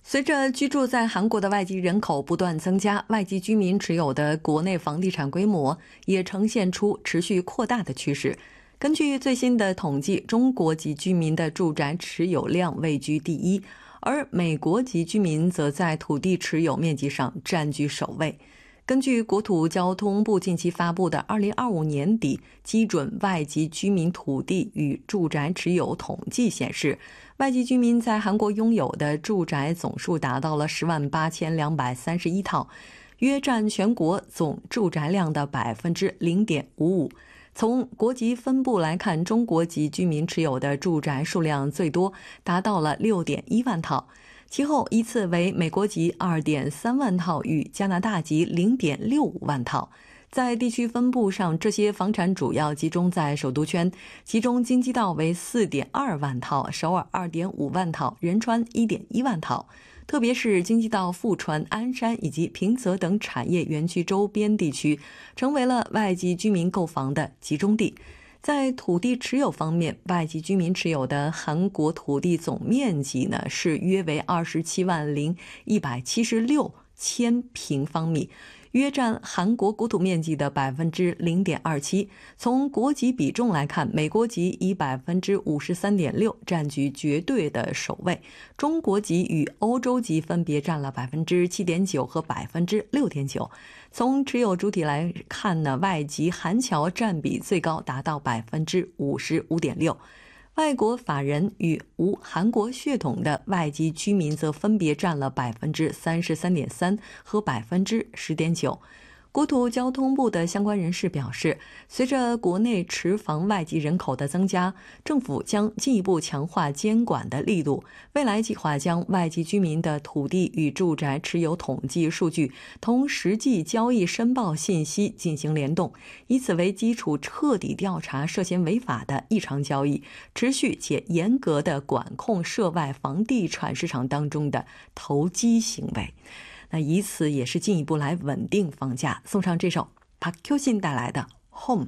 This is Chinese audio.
随着居住在韩国的外籍人口不断增加，外籍居民持有的国内房地产规模也呈现出持续扩大的趋势。根据最新的统计，中国籍居民的住宅持有量位居第一，而美国籍居民则在土地持有面积上占据首位。根据国土交通部近期发布的2025年底基准外籍居民土地与住宅持有统计显示，外籍居民在韩国拥有的住宅总数达到了108231套，约占全国总住宅量的 0.55%。从国籍分布来看，中国籍居民持有的住宅数量最多，达到了 6.1万套，其后依次为美国籍 2.3万套与加拿大籍 0.65万套。在地区分布上，这些房产主要集中在首都圈，其中京畿道为 4.2万套，首尔 2.5万套，仁川 1.1万套。特别是京畿道富川、鞍山以及平泽等产业园区周边地区，成为了外籍居民购房的集中地。在土地持有方面，外籍居民持有的韩国土地总面积呢是约为27.176万平方米，约占韩国国土面积的 0.27%。 从国籍比重来看，美国籍以 53.6% 占据绝对的首位，中国籍与欧洲籍分别占了 7.9% 和 6.9%。 从持有主体来看呢，外籍韩侨占比最高，达到 55.6%。外国法人与无韩国血统的外籍居民则分别占了 33.3% 和 10.9%。 国土交通部的相关人士表示，随着国内持房外籍人口的增加，政府将进一步强化监管的力度，未来计划将外籍居民的土地与住宅持有统计数据同实际交易申报信息进行联动，以此为基础彻底调查涉嫌违法的异常交易，持续且严格地管控涉外房地产市场当中的投机行为。那以此也是进一步来稳定房价。送上这首 박효신 带来的 Home。